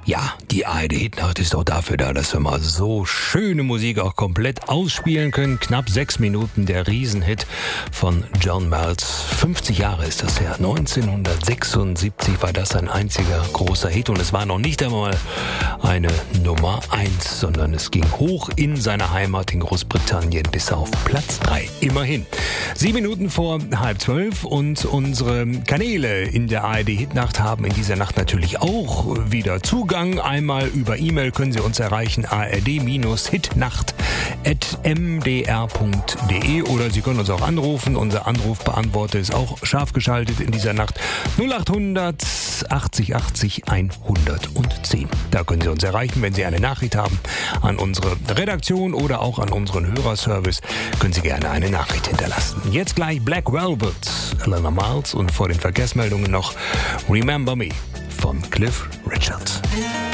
Ja, die ARD-Hitnacht ist auch dafür da, dass wir mal so schöne Musik auch komplett ausspielen können. Knapp 6 Minuten, der Riesenhit von John Miles. 50 Jahre ist das her. 1976 war das ein einziger großer Hit. Und es war noch nicht einmal eine Nummer 1, sondern es ging hoch in seiner Heimat in Großbritannien bis auf Platz 3. Immerhin. 7 Minuten vor 11:30 und unsere Kanäle in der ARD-Hitnacht haben in dieser Nacht natürlich auch wieder Zugang. Einmal über E-Mail können Sie uns erreichen, ard-hitnacht@mdr.de, oder Sie können uns auch anrufen. Unser Anrufbeantworter ist auch scharf geschaltet in dieser Nacht. 0800 80 80 110. Da können Sie uns erreichen, wenn Sie eine Nachricht haben an unsere Redaktion oder auch an unseren Hörerservice. Können Sie gerne eine Nachricht hinterlassen. Jetzt gleich Black Velvet, Eleanor Miles, und vor den Verkehrsmeldungen noch Remember Me von Cliff Richard.